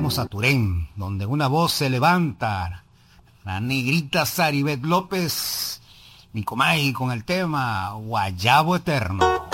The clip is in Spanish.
vamos a Turén, donde una voz se levanta, la negrita Saribet López, mi comay con el tema Guayabo Eterno.